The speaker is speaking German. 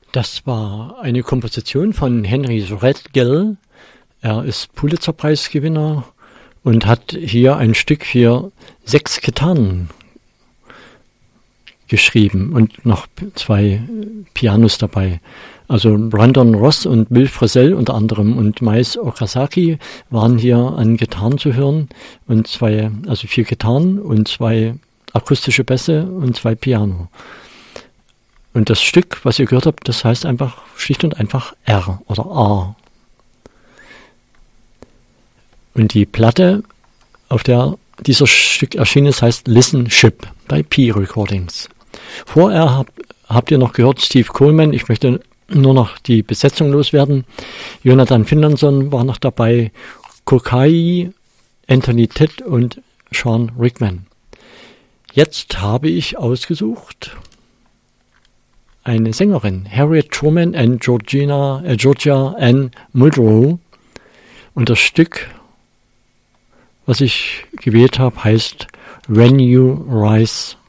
Das war eine Komposition von Henry Threadgill. Er ist Pulitzer-Preisgewinner und hat hier ein Stück für 6 Gitarren geschrieben und noch 2 Pianos dabei. Also Brandon Ross und Bill Frisell unter anderem und Mais Okazaki waren hier an Gitarren zu hören und 4 Gitarren und 2 akustische Bässe und 2 Piano. Und das Stück, was ihr gehört habt, das heißt einfach schlicht und einfach R oder A. Und die Platte, auf der dieser Stück erschienen ist, heißt Listen Ship bei P Recordings. Vorher habt ihr noch gehört Steve Coleman. Ich möchte nur noch die Besetzung loswerden. Jonathan Finlayson war noch dabei, Kokai, Anthony Tidd und Sean Rickman. Jetzt habe ich ausgesucht eine Sängerin, Harriet Truman und Georgia Ann Muldrow. Und das Stück, was ich gewählt habe, heißt When You Rise